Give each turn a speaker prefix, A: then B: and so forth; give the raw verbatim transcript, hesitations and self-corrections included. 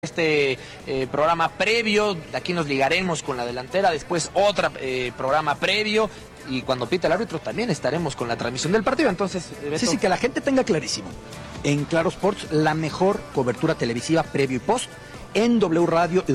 A: Este eh, programa previo, de aquí nos ligaremos con la delantera, después otro eh, programa previo, y cuando pita el árbitro también estaremos con la transmisión del partido. Entonces, Beto...
B: sí, sí, que la gente tenga clarísimo. En Claro Sports, la mejor cobertura televisiva previo y post en W Radio.